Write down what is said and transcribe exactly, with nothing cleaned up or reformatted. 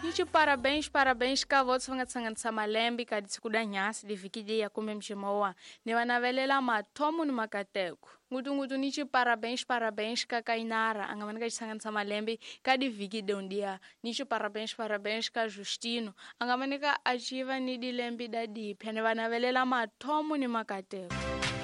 Nichi parabéns, parabéns ka votos vangatsanganisa malembi ka ditsikuda nyasi divikidi ya kume mchimoa. Ni wanavelela matomu ni makateko. Ngutu ngutu nichi parabéns, parabéns ka kainara. Angamanika chisanganisa malembi ka divikidi undia. Nichi parabéns, parabéns ka Justino. Angamanika achiva ni dilembi dadi. Pene wanavelela matomu ni makateko.